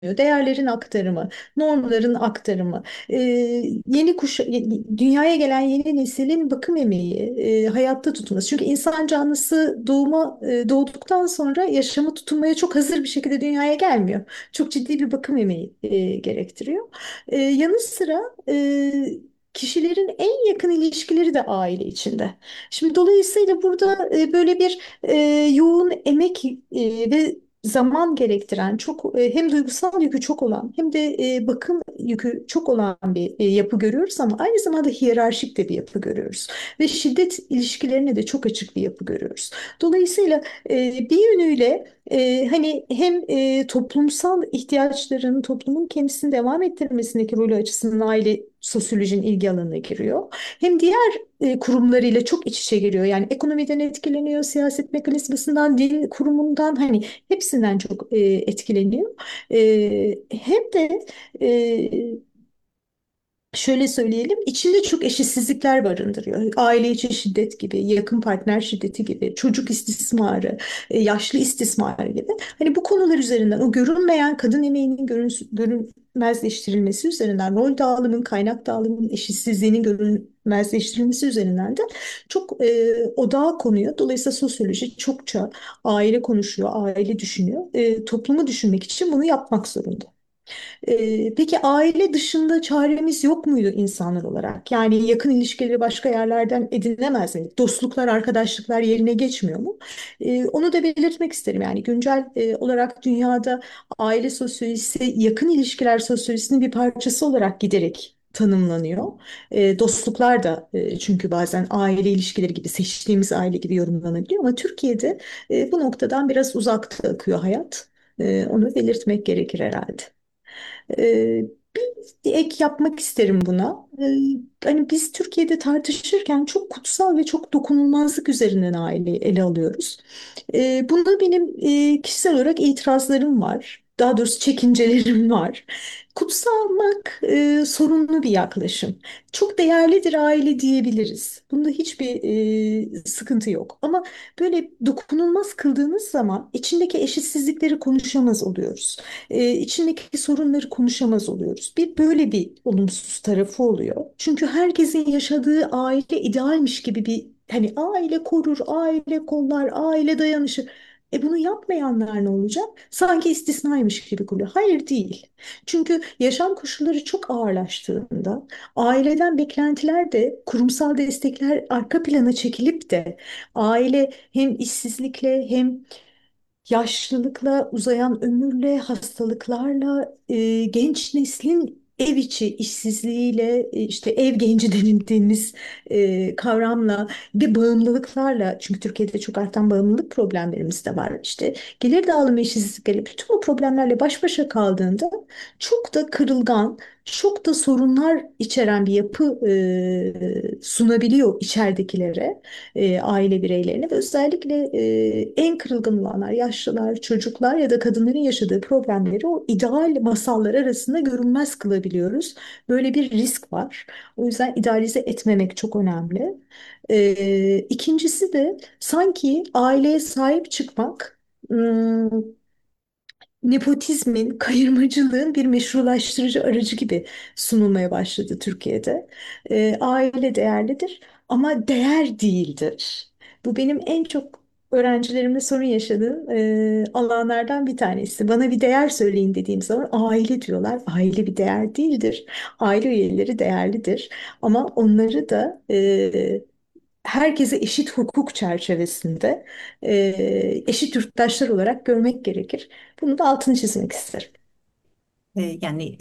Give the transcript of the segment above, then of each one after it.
Değerlerin aktarımı, normların aktarımı, e, dünyaya gelen yeni neslin bakım emeği, hayatta tutması. Çünkü insan canlısı doğduktan sonra yaşama tutunmaya çok hazır bir şekilde dünyaya gelmiyor. Çok ciddi bir bakım emeği gerektiriyor. Yanı sıra kişilerin en yakın ilişkileri de aile içinde. Şimdi dolayısıyla burada böyle bir yoğun emek ve zaman gerektiren çok hem duygusal yükü çok olan hem de bakım yükü çok olan bir yapı görüyoruz ama aynı zamanda hiyerarşik de bir yapı görüyoruz ve şiddet ilişkilerine de çok açık bir yapı görüyoruz. Dolayısıyla bir yönüyle hani hem toplumsal ihtiyaçların toplumun kendisini devam ettirmesindeki rolü açısından aile sosyolojinin ilgi alanına giriyor. Hem diğer kurumlarıyla çok iç içe giriyor. Yani ekonomiden etkileniyor, siyaset mekanizmasından, dil kurumundan hani hepsinden çok etkileniyor. Hem de şöyle söyleyelim, içinde çok eşitsizlikler barındırıyor. Aile içi şiddet gibi, yakın partner şiddeti gibi, çocuk istismarı, yaşlı istismarı gibi. Hani bu konular üzerinden o görünmeyen kadın emeğinin görünmezleştirilmesi üzerinden, rol dağılımın, kaynak dağılımının eşitsizliğinin görünmezleştirilmesi üzerinden de çok odağa konuyor. Dolayısıyla sosyoloji çokça aile konuşuyor, aile düşünüyor. Toplumu düşünmek için bunu yapmak zorunda. Peki aile dışında çaremiz yok muydu insanlar olarak? Yani yakın ilişkileri başka yerlerden edinemez miydik? Dostluklar, arkadaşlıklar yerine geçmiyor mu? Onu da belirtmek isterim. Yani güncel olarak dünyada aile sosyolojisi yakın ilişkiler sosyolojisinin bir parçası olarak giderek tanımlanıyor. Dostluklar da çünkü bazen aile ilişkileri gibi seçtiğimiz aile gibi yorumlanabiliyor ama Türkiye'de bu noktadan biraz uzakta akıyor hayat. Onu belirtmek gerekir herhalde. Ee, bir ek yapmak isterim buna. Hani biz Türkiye'de tartışırken çok kutsal ve çok dokunulmazlık üzerinden aileyi ele alıyoruz. Bunda benim kişisel olarak itirazlarım var. Daha doğrusu çekincelerim var. Kutsalmak sorunlu bir yaklaşım. Çok değerlidir aile diyebiliriz. Bunda hiçbir sıkıntı yok. Ama böyle dokunulmaz kıldığınız zaman içindeki eşitsizlikleri konuşamaz oluyoruz. İçindeki sorunları konuşamaz oluyoruz. Böyle bir olumsuz tarafı oluyor. Çünkü herkesin yaşadığı aile idealmiş gibi bir hani aile korur, aile kollar, aile dayanışır. Bunu yapmayanlar ne olacak? Sanki istisnaymış gibi kılıyor. Hayır değil. Çünkü yaşam koşulları çok ağırlaştığında aileden beklentiler de kurumsal destekler arka plana çekilip de aile hem işsizlikle hem yaşlılıkla, uzayan ömürle, hastalıklarla, genç neslin ev içi işsizliğiyle, işte ev genci denildiğimiz kavramla ve bağımlılıklarla, çünkü Türkiye'de çok artan bağımlılık problemlerimiz de var. İşte gelir dağılımı eşitsizlikleri, bütün bu problemlerle baş başa kaldığında çok da kırılgan, çok da sorunlar içeren bir yapı sunabiliyor içeridekilere, aile bireylerine ve özellikle en kırılgan olanlar, yaşlılar, çocuklar ya da kadınların yaşadığı problemleri o ideal masallar arasında görünmez kılabiliyoruz. Böyle bir risk var. O yüzden idealize etmemek çok önemli. İkincisi de sanki aileye sahip çıkmak, hmm, nepotizmin, kayırmacılığın bir meşrulaştırıcı aracı gibi sunulmaya başladı Türkiye'de. Aile değerlidir ama değer değildir. Bu benim en çok öğrencilerimle sorun yaşadığım alanlardan bir tanesi. Bana bir değer söyleyin dediğim zaman aile diyorlar. Aile bir değer değildir. Aile üyeleri değerlidir ama onları da herkese eşit hukuk çerçevesinde eşit yurttaşlar olarak görmek gerekir. Bunu da altını çizmek isterim. Yani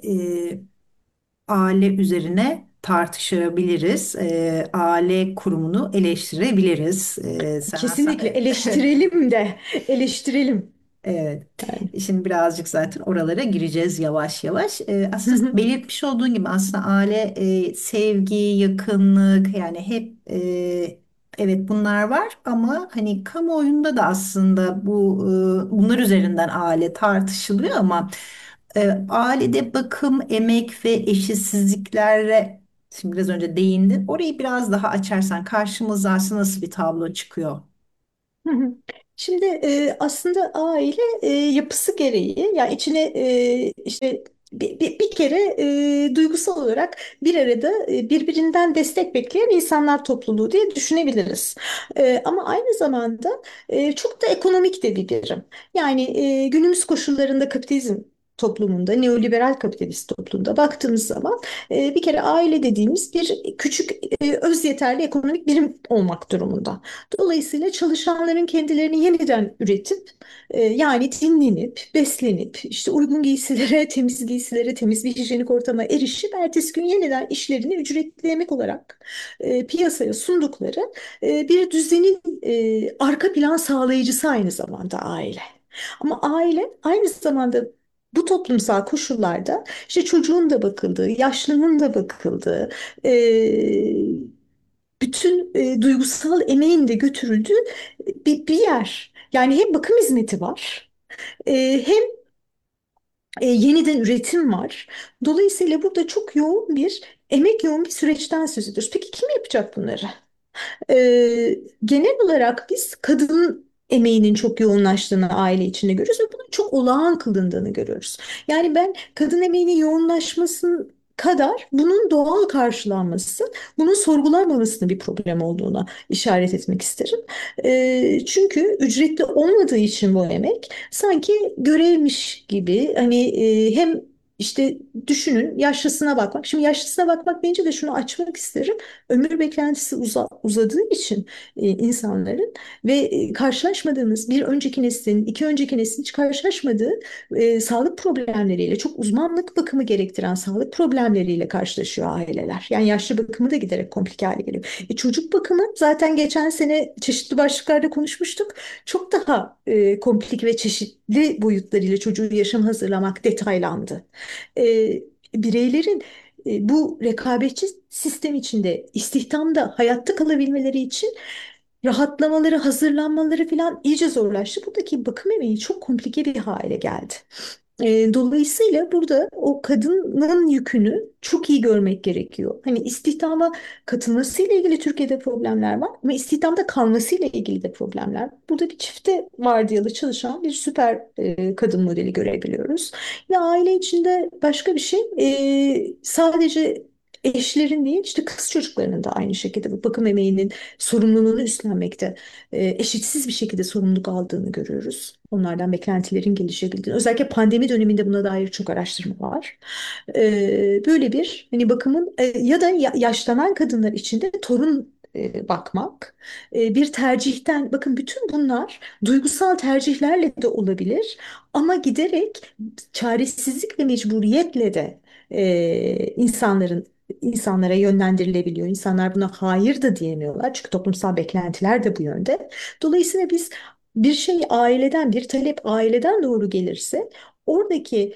aile üzerine tartışabiliriz. Aile kurumunu eleştirebiliriz. Sen Kesinlikle aslında eleştirelim de eleştirelim. evet. Yani. Şimdi birazcık zaten oralara gireceğiz yavaş yavaş. Hı Aslında hı, belirtmiş olduğun gibi aslında aile sevgi, yakınlık yani hep evet bunlar var ama hani kamuoyunda da aslında bunlar üzerinden aile tartışılıyor ama ailede bakım, emek ve eşitsizliklerle şimdi biraz önce değindin. Orayı biraz daha açarsan karşımıza aslında nasıl bir tablo çıkıyor? hı hı. Şimdi aslında aile yapısı gereği yani içine işte bir kere duygusal olarak bir arada birbirinden destek bekleyen insanlar topluluğu diye düşünebiliriz. Ama aynı zamanda çok da ekonomik de bir birim. Yani günümüz koşullarında kapitalizm toplumunda, neoliberal kapitalist toplumda baktığımız zaman bir kere aile dediğimiz bir küçük öz yeterli ekonomik birim olmak durumunda. Dolayısıyla çalışanların kendilerini yeniden üretip yani dinlenip, beslenip, işte uygun giysilere, temiz giysilere, temiz bir hijyenik ortama erişip ertesi gün yeniden işlerini ücretli emek olarak piyasaya sundukları bir düzenin arka plan sağlayıcısı aynı zamanda aile. Ama aile aynı zamanda bu toplumsal koşullarda işte çocuğun da bakıldığı, yaşlının da bakıldığı, e, bütün duygusal emeğin de götürüldüğü bir yer. Yani hem bakım hizmeti var, hem yeniden üretim var. Dolayısıyla burada çok yoğun bir emek yoğun bir süreçten söz ediyoruz. Peki kim yapacak bunları? Genel olarak biz kadın emeğinin çok yoğunlaştığını aile içinde görüyoruz ve bunun çok olağan kılındığını görüyoruz. Yani ben kadın emeğinin yoğunlaşmasının kadar bunun doğal karşılanması, bunun sorgulanmamasının bir problem olduğuna işaret etmek isterim. Çünkü ücretli olmadığı için bu emek sanki görevmiş gibi hani hem işte düşünün yaşlısına bakmak. Şimdi yaşlısına bakmak deyince de şunu açmak isterim. Ömür beklentisi uzadığı için insanların ve karşılaşmadığımız bir önceki neslin, iki önceki neslin hiç karşılaşmadığı sağlık problemleriyle, çok uzmanlık bakımı gerektiren sağlık problemleriyle karşılaşıyor aileler. Yani yaşlı bakımı da giderek komplike hale geliyor. Çocuk bakımı zaten geçen sene çeşitli başlıklarda konuşmuştuk. Çok daha komplike ve çeşitli boyutlarıyla çocuğu yaşam hazırlamak detaylandı. Bireylerin bu rekabetçi sistem içinde istihdamda hayatta kalabilmeleri için rahatlamaları, hazırlanmaları falan iyice zorlaştı. Buradaki bakım emeği çok komplike bir hale geldi. Dolayısıyla burada o kadının yükünü çok iyi görmek gerekiyor. Hani istihdama katılmasıyla ilgili Türkiye'de problemler var ama istihdamda kalmasıyla ilgili de problemler var. Burada bir çifte vardiyalı çalışan bir süper kadın modeli görebiliyoruz. Ve aile içinde başka bir şey sadece eşlerin değil işte kız çocuklarının da aynı şekilde bu bakım emeğinin sorumluluğunu üstlenmekte eşitsiz bir şekilde sorumluluk aldığını görüyoruz. Onlardan beklentilerin gelişebildiğini. Özellikle pandemi döneminde buna dair çok araştırma var. Böyle bir hani bakımın ya da yaşlanan kadınlar için de torun bakmak bir tercihten bakın bütün bunlar duygusal tercihlerle de olabilir ama giderek çaresizlik ve mecburiyetle de insanlara yönlendirilebiliyor. İnsanlar buna hayır da diyemiyorlar. Çünkü toplumsal beklentiler de bu yönde. Dolayısıyla biz bir şey aileden, bir talep aileden doğru gelirse oradaki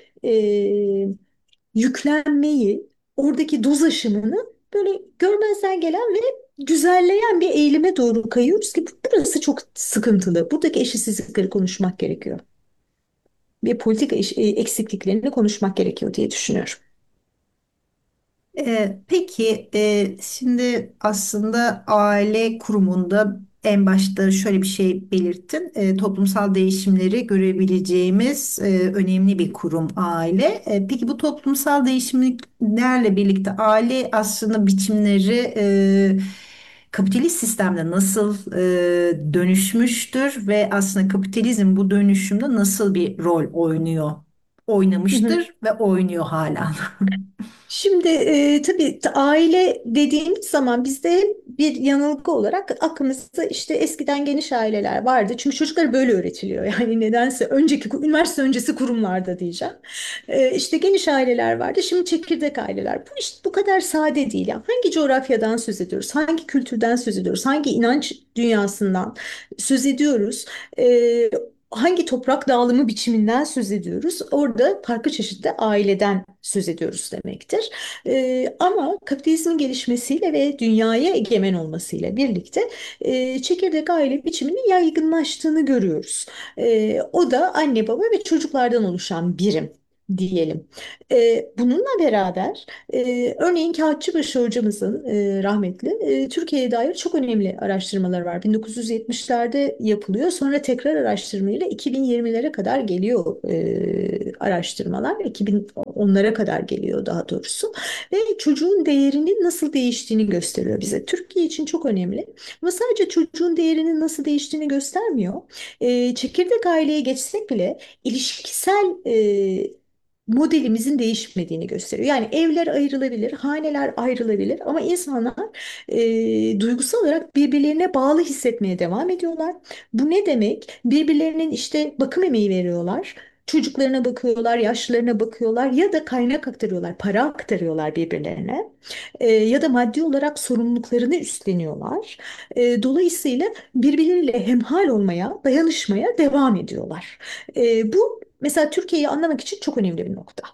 yüklenmeyi, oradaki doz aşımını böyle görmezden gelen ve güzelleyen bir eğilime doğru kayıyoruz ki burası çok sıkıntılı. Buradaki eşitsizlikleri konuşmak gerekiyor. Bir politika eksikliklerini konuşmak gerekiyor diye düşünüyorum. Peki şimdi aslında aile kurumunda en başta şöyle bir şey belirttin. Toplumsal değişimleri görebileceğimiz önemli bir kurum aile. Peki bu toplumsal değişimlerle birlikte aile aslında biçimleri kapitalist sistemde nasıl dönüşmüştür ve aslında kapitalizm bu dönüşümde nasıl bir rol oynamıştır ve oynuyor hala. Şimdi tabii aile dediğimiz zaman bizde hep bir yanılgı olarak aklımızda işte eskiden geniş aileler vardı. Çünkü çocuklara böyle öğretiliyor. Yani nedense üniversite öncesi kurumlarda diyeceğim. İşte geniş aileler vardı. Şimdi çekirdek aileler. Bu işte bu kadar sade değil. Yani hangi coğrafyadan söz ediyoruz? Hangi kültürden söz ediyoruz? Hangi inanç dünyasından söz ediyoruz? E, Hangi toprak dağılımı biçiminden söz ediyoruz? Orada farklı çeşitli aileden söz ediyoruz demektir. Ama kapitalizmin gelişmesiyle ve dünyaya egemen olmasıyla birlikte çekirdek aile biçiminin yaygınlaştığını görüyoruz. O da anne baba ve çocuklardan oluşan birim. diyelim. Bununla beraber örneğin Kağıtçıbaşı hocamızın rahmetli Türkiye'ye dair çok önemli araştırmalar var. 1970'lerde yapılıyor. Sonra tekrar araştırmayla 2020'lere kadar geliyor araştırmalar. 2010'lara kadar geliyor daha doğrusu. Ve çocuğun değerinin nasıl değiştiğini gösteriyor bize. Türkiye için çok önemli. Ama sadece çocuğun değerinin nasıl değiştiğini göstermiyor. Çekirdek aileye geçsek bile ilişkisel modelimizin değişmediğini gösteriyor. Yani evler ayrılabilir, haneler ayrılabilir ama insanlar duygusal olarak birbirlerine bağlı hissetmeye devam ediyorlar. Bu ne demek? Birbirlerinin işte bakım emeği veriyorlar. Çocuklarına bakıyorlar, yaşlılarına bakıyorlar ya da kaynak aktarıyorlar, para aktarıyorlar birbirlerine. Ya da maddi olarak sorumluluklarını üstleniyorlar. Dolayısıyla birbirleriyle hemhal olmaya, dayanışmaya devam ediyorlar. Bu mesela Türkiye'yi anlamak için çok önemli bir nokta.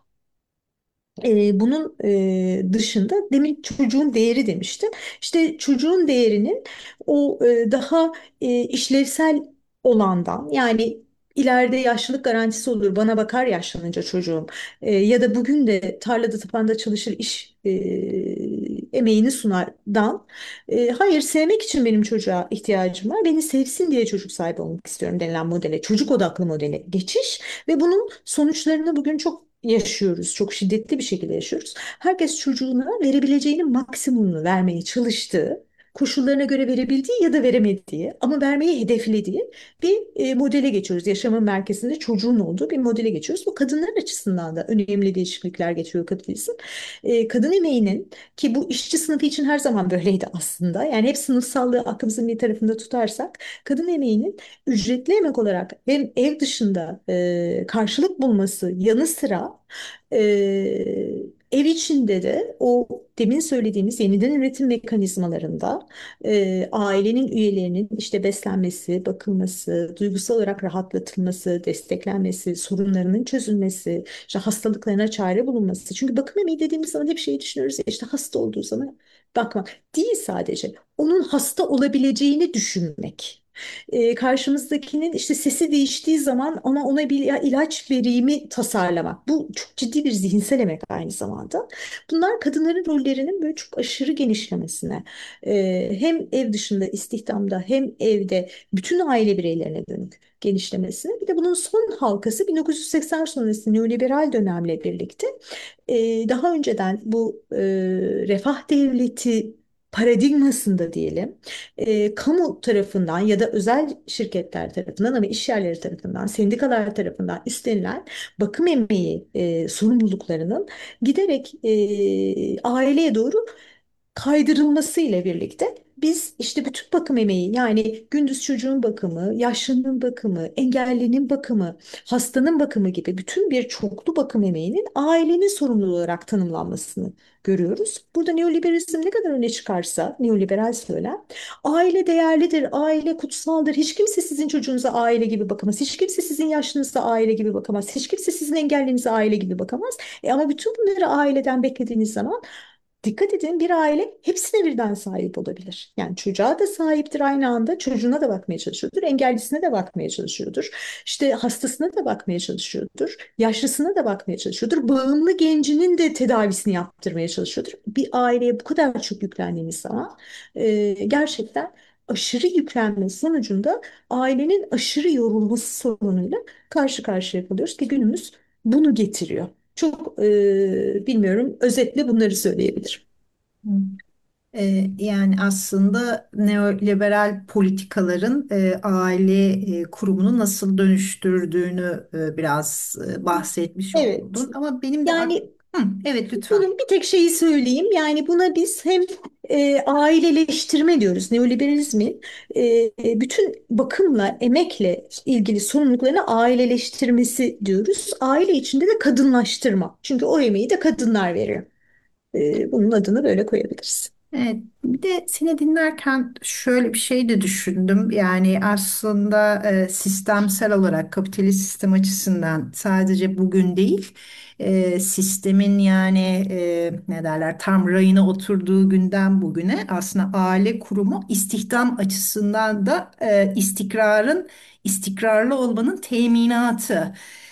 Bunun dışında demin çocuğun değeri demiştim. İşte çocuğun değerinin o daha işlevsel olandan yani ileride yaşlılık garantisi olur bana bakar yaşlanınca çocuğum. Ya da bugün de tarlada tapanda çalışır iş emeğini sunardan hayır sevmek için benim çocuğa ihtiyacım var beni sevsin diye çocuk sahibi olmak istiyorum denilen modele çocuk odaklı modele geçiş ve bunun sonuçlarını bugün çok yaşıyoruz. Çok şiddetli bir şekilde yaşıyoruz. Herkes çocuğuna verebileceğinin maksimumunu vermeye çalıştığı, koşullarına göre verebildiği ya da veremediği ama vermeyi hedeflediği bir modele geçiyoruz. Yaşamın merkezinde çocuğun olduğu bir modele geçiyoruz. Bu kadınlar açısından da önemli değişiklikler getiriyor kapitalizm. Kadın emeğinin ki bu işçi sınıfı için her zaman böyleydi aslında. Yani hep sınıfsallığı aklımızın bir tarafında tutarsak kadın emeğinin ücretli emek olarak hem ev dışında karşılık bulması yanı sıra ev içinde de o demin söylediğimiz yeniden üretim mekanizmalarında ailenin üyelerinin işte beslenmesi, bakılması, duygusal olarak rahatlatılması, desteklenmesi, sorunlarının çözülmesi, işte hastalıklarına çare bulunması. Çünkü bakım emeği dediğimiz zaman hep şeyi düşünüyoruz ya işte hasta olduğu zaman bakmak değil sadece. Onun hasta olabileceğini düşünmek. Karşımızdakinin işte sesi değiştiği zaman ama ona bir ilaç vereyimi tasarlamak. Bu çok ciddi bir zihinsel emek aynı zamanda. Bunlar kadınların rollerinin böyle çok aşırı genişlemesine, hem ev dışında istihdamda hem evde bütün aile bireylerine dönük genişlemesine. Bir de bunun son halkası 1980 sonrası neoliberal dönemle birlikte daha önceden bu refah devleti paradigmasında diyelim kamu tarafından ya da özel şirketler tarafından ama iş yerleri tarafından, sendikalar tarafından üstlenilen bakım emeği sorumluluklarının giderek aileye doğru kaydırılması ile birlikte biz işte bütün bakım emeği yani gündüz çocuğun bakımı, yaşlının bakımı, engellinin bakımı, hastanın bakımı gibi bütün bir çoklu bakım emeğinin ailenin sorumluluğu olarak tanımlanmasını görüyoruz. Burada neoliberalizm ne kadar öne çıkarsa, neoliberal söylem, aile değerlidir, aile kutsaldır. Hiç kimse sizin çocuğunuza aile gibi bakamaz. Hiç kimse sizin yaşlınıza aile gibi bakamaz. Hiç kimse sizin engellinize aile gibi bakamaz. Ama bütün bunları aileden beklediğiniz zaman dikkat edin bir aile hepsine birden sahip olabilir. Yani çocuğa da sahiptir aynı anda, çocuğuna da bakmaya çalışıyordur, engellisine de bakmaya çalışıyordur, işte hastasına da bakmaya çalışıyordur, yaşlısına da bakmaya çalışıyordur, bağımlı gencinin de tedavisini yaptırmaya çalışıyordur. Bir aileye bu kadar çok yüklendiğiniz zaman gerçekten aşırı yüklenme sonucunda ailenin aşırı yorulması sorunuyla karşı karşıya kalıyoruz ki günümüz bunu getiriyor. Çok bilmiyorum. Özetle bunları söyleyebilirim. Yani aslında neoliberal politikaların aile kurumunu nasıl dönüştürdüğünü biraz bahsetmiş Evet. oldun. Ama benim de Yani evet lütfen. bunun bir tek şeyi söyleyeyim. Yani buna biz hem aileleştirme diyoruz. Neoliberalizmin bütün bakımla, emekle ilgili sorumluluklarını aileleştirmesi diyoruz. Aile içinde de kadınlaştırma. Çünkü o emeği de kadınlar veriyor. Bunun adını böyle koyabiliriz. Evet, bir de seni dinlerken şöyle bir şey de düşündüm. Yani aslında sistemsel olarak kapitalist sistem açısından sadece bugün değil, sistemin yani ne derler tam rayına oturduğu günden bugüne aslında aile kurumu istihdam açısından da istikrarlı olmanın teminatı.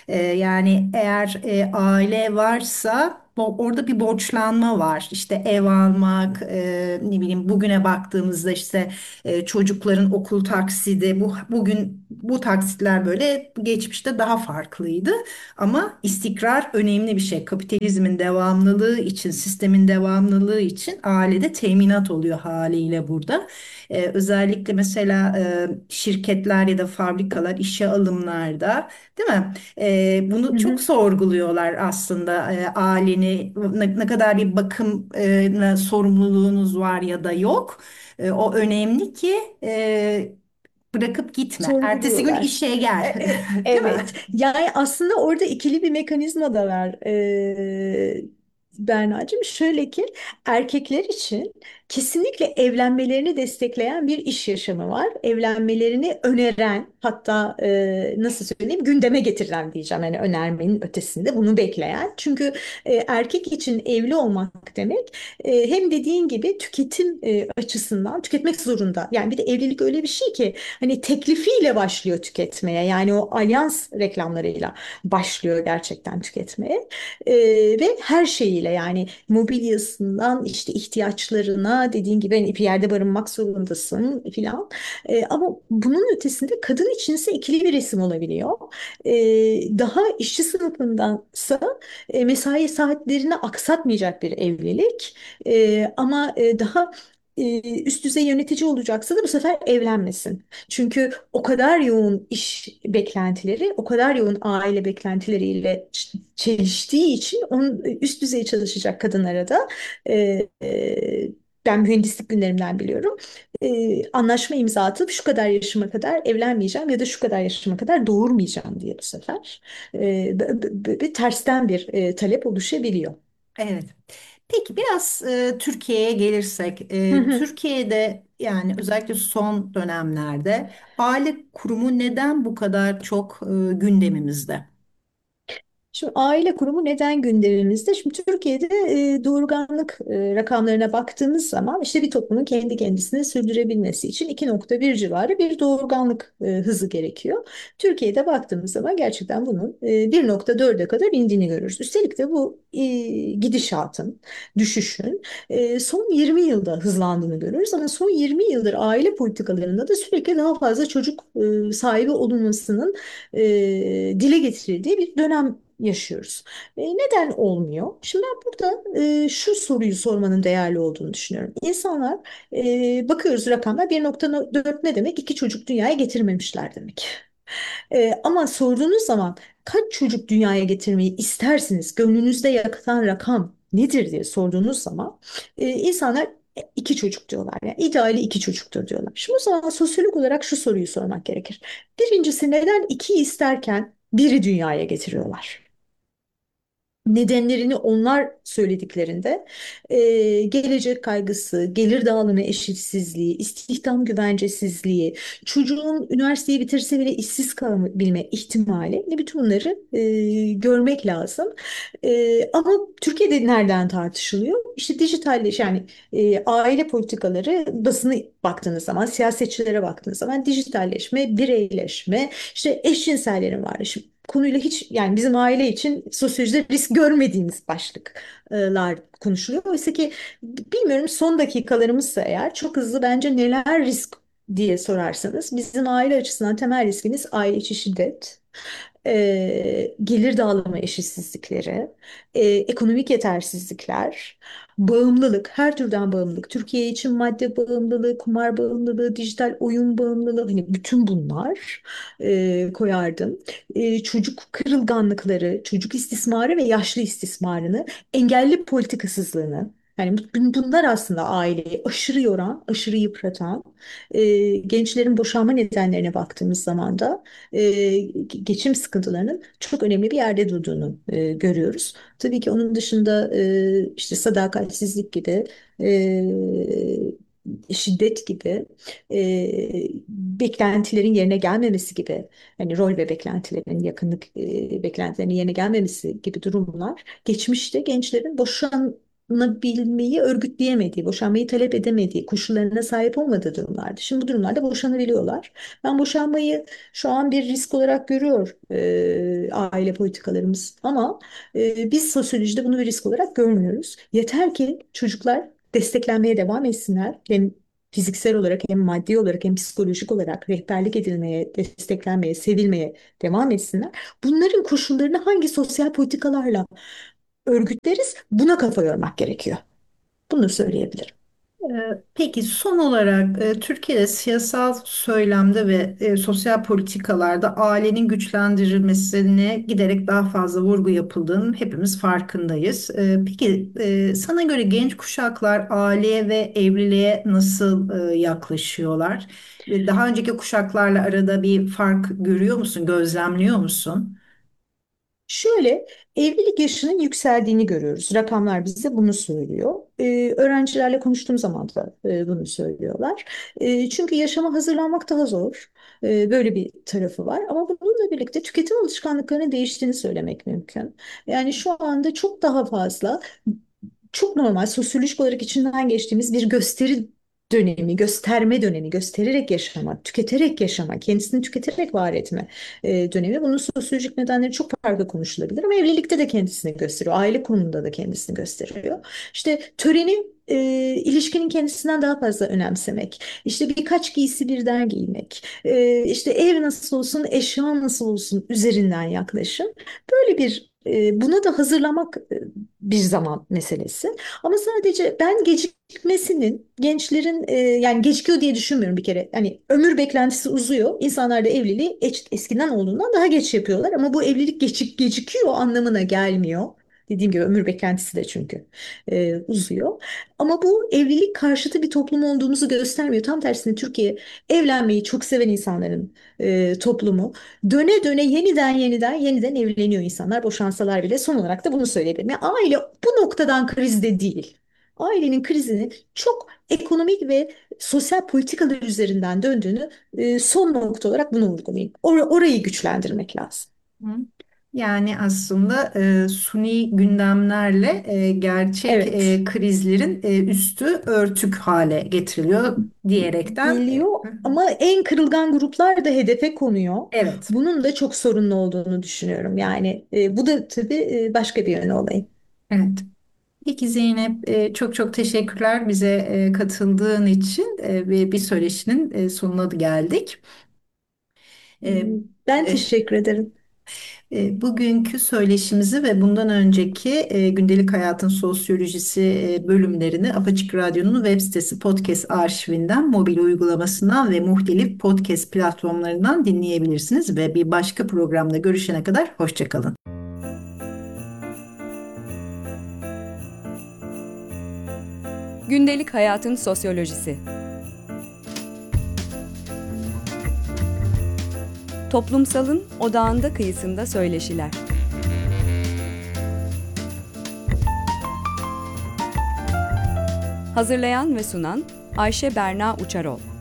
Yani eğer aile varsa orada bir borçlanma var. İşte ev almak, ne bileyim bugüne baktığımızda işte çocukların okul taksidi, bugün bu taksitler böyle geçmişte daha farklıydı. Ama istikrar önemli bir şey. Kapitalizmin devamlılığı için, sistemin devamlılığı için ailede teminat oluyor haliyle burada. Özellikle mesela şirketler ya da fabrikalar işe alımlarda, değil mi? Bunu Hı çok hı. sorguluyorlar aslında. Aileni ne kadar bir bakım sorumluluğunuz var ya da yok. O önemli ki bırakıp gitme. Ertesi gün Sorguluyorlar. işe gel. Değil Evet. mi? Yani aslında orada ikili bir mekanizma da var. Berna'cığım şöyle ki erkekler için kesinlikle evlenmelerini destekleyen bir iş yaşamı var. Evlenmelerini öneren, hatta nasıl söyleyeyim, gündeme getiren diyeceğim. Yani önermenin ötesinde bunu bekleyen. Çünkü erkek için evli olmak demek hem dediğin gibi tüketim açısından tüketmek zorunda. Yani bir de evlilik öyle bir şey ki hani teklifiyle başlıyor tüketmeye. Yani o alyans reklamlarıyla başlıyor gerçekten tüketmeye. Ve her şeyiyle, yani mobilyasından işte ihtiyaçlarına, dediğin gibi hani bir yerde barınmak zorundasın filan. Ama bunun ötesinde kadın için ise ikili bir resim olabiliyor. Daha işçi sınıfındansa mesai saatlerini aksatmayacak bir evlilik. Ama daha üst düzey yönetici olacaksa da bu sefer evlenmesin. Çünkü o kadar yoğun iş beklentileri, o kadar yoğun aile beklentileriyle çeliştiği için onun üst düzey çalışacak kadınlara da ben mühendislik günlerimden biliyorum. Anlaşma imza atıp şu kadar yaşıma kadar evlenmeyeceğim ya da şu kadar yaşıma kadar doğurmayacağım diye bu sefer bir tersten bir talep oluşabiliyor. Evet. Peki biraz Türkiye'ye gelirsek, Hı hı. Türkiye'de yani özellikle son dönemlerde aile kurumu neden bu kadar çok gündemimizde? Şimdi aile kurumu neden gündemimizde? Şimdi Türkiye'de doğurganlık rakamlarına baktığımız zaman işte bir toplumun kendi kendisini sürdürebilmesi için 2,1 civarı bir doğurganlık hızı gerekiyor. Türkiye'de baktığımız zaman gerçekten bunun 1,4'e kadar indiğini görürüz. Üstelik de bu gidişatın, düşüşün son 20 yılda hızlandığını görürüz. Ama son 20 yıldır aile politikalarında da sürekli daha fazla çocuk sahibi olunmasının dile getirildiği bir dönem yaşıyoruz. Neden olmuyor? Şimdi ben burada şu soruyu sormanın değerli olduğunu düşünüyorum. İnsanlar bakıyoruz rakamlar 1,4 ne demek? İki çocuk dünyaya getirmemişler demek. Ama sorduğunuz zaman kaç çocuk dünyaya getirmeyi istersiniz? Gönlünüzde yakıtan rakam nedir diye sorduğunuz zaman insanlar iki çocuk diyorlar. Yani ideali iki çocuktur diyorlar. Şimdi o zaman sosyolog olarak şu soruyu sormak gerekir. Birincisi, neden iki isterken biri dünyaya getiriyorlar? Nedenlerini onlar söylediklerinde gelecek kaygısı, gelir dağılımı eşitsizliği, istihdam güvencesizliği, çocuğun üniversiteyi bitirse bile işsiz kalabilme ihtimali, ne bütün bunları görmek lazım. Ama Türkiye'de nereden tartışılıyor? İşte dijitalleş, yani aile politikaları, basını baktığınız zaman, siyasetçilere baktığınız zaman dijitalleşme, bireyleşme, işte eşcinsellerin var. Şimdi konuyla hiç, yani bizim aile için sosyolojide risk görmediğimiz başlıklar konuşuluyor. Oysa ki bilmiyorum, son dakikalarımızsa eğer çok hızlı bence neler risk diye sorarsanız, bizim aile açısından temel riskimiz aile içi şiddet, gelir dağılımı eşitsizlikleri, ekonomik yetersizlikler, bağımlılık, her türden bağımlılık. Türkiye için madde bağımlılığı, kumar bağımlılığı, dijital oyun bağımlılığı, hani bütün bunlar koyardım. Çocuk kırılganlıkları, çocuk istismarı ve yaşlı istismarını, engelli politikasızlığını. Yani bunlar aslında aileyi aşırı yoran, aşırı yıpratan, gençlerin boşanma nedenlerine baktığımız zaman da geçim sıkıntılarının çok önemli bir yerde durduğunu görüyoruz. Tabii ki onun dışında işte sadakatsizlik gibi, şiddet gibi, beklentilerin yerine gelmemesi gibi, hani rol ve beklentilerin, yakınlık beklentilerinin yerine gelmemesi gibi durumlar geçmişte gençlerin boşanabilmeyi örgütleyemediği, boşanmayı talep edemediği, koşullarına sahip olmadığı durumlardı. Şimdi bu durumlarda boşanabiliyorlar. Ben boşanmayı şu an bir risk olarak görüyor aile politikalarımız, ama biz sosyolojide bunu bir risk olarak görmüyoruz. Yeter ki çocuklar desteklenmeye devam etsinler. Hem fiziksel olarak, hem maddi olarak, hem psikolojik olarak rehberlik edilmeye, desteklenmeye, sevilmeye devam etsinler. Bunların koşullarını hangi sosyal politikalarla örgütleriz? Buna kafa yormak gerekiyor. Bunu söyleyebilirim. Peki son olarak Türkiye'de siyasal söylemde ve sosyal politikalarda ailenin güçlendirilmesine giderek daha fazla vurgu yapıldığının hepimiz farkındayız. Peki sana göre genç kuşaklar aileye ve evliliğe nasıl yaklaşıyorlar? Ve daha önceki kuşaklarla arada bir fark görüyor musun, gözlemliyor musun? Şöyle, evlilik yaşının yükseldiğini görüyoruz. Rakamlar bize bunu söylüyor. Öğrencilerle konuştuğum zaman da bunu söylüyorlar. Çünkü yaşama hazırlanmak daha zor. Böyle bir tarafı var. Ama bununla birlikte tüketim alışkanlıklarının değiştiğini söylemek mümkün. Yani şu anda çok daha fazla, çok normal, sosyolojik olarak içinden geçtiğimiz bir gösteri dönemi, gösterme dönemi, göstererek yaşama, tüketerek yaşama, kendisini tüketerek var etme dönemi. Bunun sosyolojik nedenleri çok farklı konuşulabilir, ama evlilikte de kendisini gösteriyor, aile konumunda da kendisini gösteriyor. İşte töreni ilişkinin kendisinden daha fazla önemsemek, işte birkaç giysi birden giymek, işte ev nasıl olsun, eşya nasıl olsun üzerinden yaklaşım. Böyle bir buna da hazırlamak bir zaman meselesi. Ama sadece ben gecikmesinin gençlerin yani gecikiyor diye düşünmüyorum bir kere. Hani ömür beklentisi uzuyor. İnsanlar da evliliği eskiden olduğundan daha geç yapıyorlar, ama bu evlilik gecikiyor anlamına gelmiyor. Dediğim gibi ömür beklentisi de çünkü uzuyor. Ama bu evlilik karşıtı bir toplum olduğumuzu göstermiyor. Tam tersine Türkiye evlenmeyi çok seven insanların toplumu. Döne döne yeniden evleniyor insanlar, boşansalar bile. Son olarak da bunu söyleyebilirim. Yani aile bu noktadan krizde değil. Ailenin krizini çok ekonomik ve sosyal politikalar üzerinden döndüğünü, son nokta olarak bunu vurgulayayım. Orayı güçlendirmek lazım. Hı. Yani aslında suni gündemlerle gerçek Evet. krizlerin üstü örtük hale getiriliyor diyerekten. Geliyor, ama en kırılgan gruplar da hedefe konuyor. Evet, Bunun da çok sorunlu olduğunu düşünüyorum. Yani bu da tabii başka bir yönü olayı. evet. Peki Zeynep, çok çok teşekkürler bize katıldığın için ve bir söyleşinin sonuna da geldik. E, Ben e, teşekkür ederim. Bugünkü söyleşimizi ve bundan önceki gündelik hayatın sosyolojisi bölümlerini Apaçık Radyo'nun web sitesi podcast arşivinden, mobil uygulamasından ve muhtelif podcast platformlarından dinleyebilirsiniz ve bir başka programda görüşene kadar hoşça kalın. Gündelik hayatın sosyolojisi. Toplumsalın odağında kıyısında söyleşiler. Hazırlayan ve sunan Ayşe Berna Uçarol.